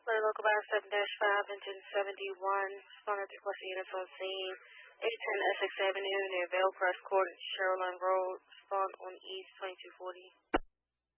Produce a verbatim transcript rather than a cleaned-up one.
Clear local by seven dash five, engine seventy-one, responded to request units on scene. eight ten Essex Avenue near Vail Crest Court, Sherland Road, respond on East twenty-two forty.